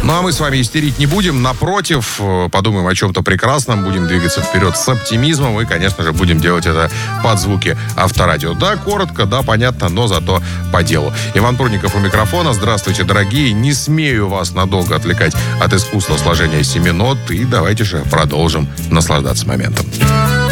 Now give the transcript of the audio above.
Ну, а мы с вами истерить не будем. Напротив, подумаем о чем-то прекрасном, будем двигаться вперед с оптимизмом и, конечно же, будем делать это под звуки Авторадио. Да, коротко, да, понятно, но зато по делу. Иван Прудников у микрофона. Здравствуйте, дорогие. Не смею вас надолго отвлекать от искусства сложения 7 нот. И давайте же продолжим наслаждаться моментом.